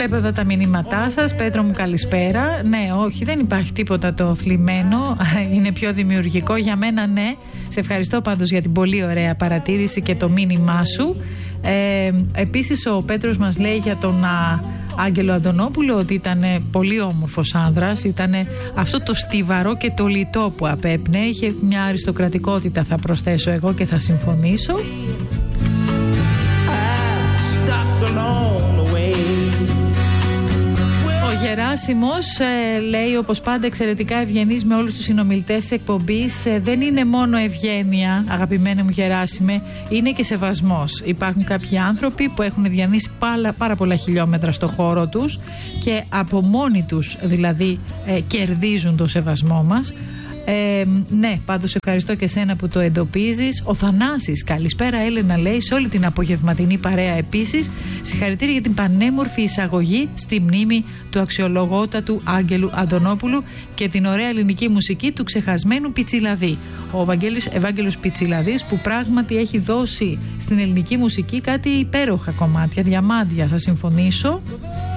Βλέπω εδώ τα μηνύματά σας. Πέτρο μου, καλησπέρα. Ναι, όχι, δεν υπάρχει τίποτα το θλιμμένο. Είναι πιο δημιουργικό για μένα, ναι. Σε ευχαριστώ πάντως για την πολύ ωραία παρατήρηση και το μήνυμά σου. Επίσης ο Πέτρος μας λέει για τον Άγγελο Αντωνόπουλο ότι ήταν πολύ όμορφος άνδρας. Ήταν αυτό το στιβαρό και το λιτό που απέπνε. Είχε μια αριστοκρατικότητα, θα προσθέσω εγώ, και θα συμφωνήσω. Ο Γεράσιμος λέει, όπως πάντα, εξαιρετικά ευγενής με όλους τους συνομιλητές της εκπομπής. Δεν είναι μόνο ευγένεια, αγαπημένε μου Γεράσιμε, είναι και σεβασμός. Υπάρχουν κάποιοι άνθρωποι που έχουν διανύσει πάρα πολλά χιλιόμετρα στο χώρο τους και από μόνοι τους δηλαδή κερδίζουν το σεβασμό μας. Ναι, πάντως ευχαριστώ και σένα που το εντοπίζεις. Ο Θανάσης, καλησπέρα Έλενα, λέει, σε όλη την απογευματινή παρέα επίσης. Συγχαρητήρια για την πανέμορφη εισαγωγή στη μνήμη του αξιολογότατου Άγγελου Αντωνόπουλου και την ωραία ελληνική μουσική του ξεχασμένου Πιτσιλαδή. Ο Ευάγγελος Πιτσιλαδής, που πράγματι έχει δώσει στην ελληνική μουσική κάτι υπέροχα κομμάτια, διαμάντια, θα συμφωνήσω.